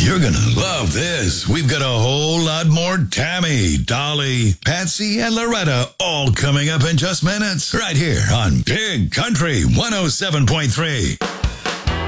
You're going to love this. We've got a whole lot more Tammy, Dolly, Patsy, and Loretta all coming up in just minutes. Right here on Big Country 107.3.